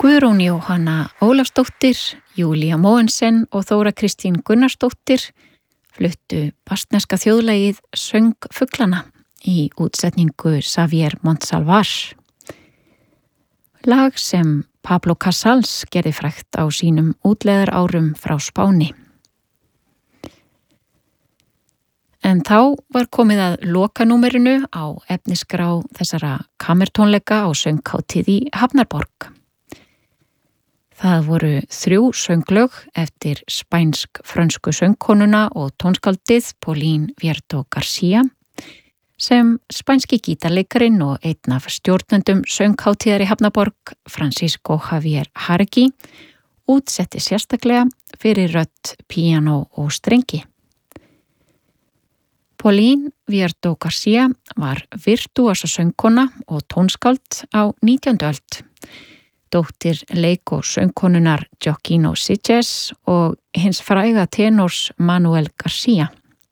Guðrún Jóhanna Ólafsdóttir, Júlía Mogensen og Þóra Kristín Gunnarsdóttir fluttu baskneska þjóðlagið Söng fuglana í útsetningu Xavier Montsalvar. Lag sem Pablo Casals gerði frægt á sínum útleðarárum frá Spáni. En þá var komið að lokanúmerinu á efnisgrá þessara kammertónleika á sönghátíð í Hafnarborg. Það voru 3 sönglög eftir spænsk-frönsku söngkonuna og tónskáldið Pauline Viardot Garcia sem spænski gítarleikarinn og einn af stjórnendum sönghátíðar í Hafnarborg, Francisco Javier Járegui, útsetti sérstaklega fyrir rödd, píanó og strengi. Pauline Viardot Garcia var virtúosa söngkona og tónskáld á 19. öld. Dóttir leik- og söngkonunar Joaquino Sitges og hins fræga tenors Manuel Garcia.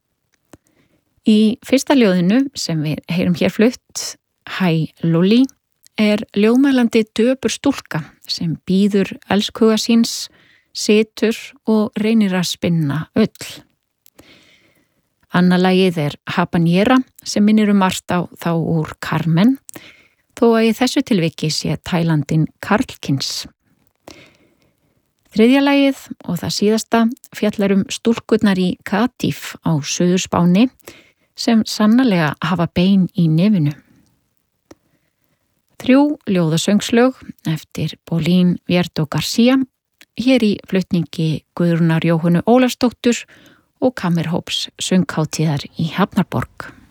Í fyrsta ljóðinu sem við heyrum hér flutt, Hæ Lulli, ljóðmælandi döpur stúlka sem bíður elskuga síns, situr og reynir að spinna ull. Annað lagið Habanera sem minnir margt á þá úr Carmen, þó að í þessu tilviki sé tælandinn karlkyns. Þriðja lagið og það síðasta fjallar stúlkurnar í Cádiz á Suður-Spáni sem sannarlega hafa bein í nefinu. 3 ljóðasöngslög eftir Pauline Viardot Garcia hér í flutningi Guðrúnar Jóhönnu Ólafsdóttur og kammerhóps sönghátíðar í Hafnarborg.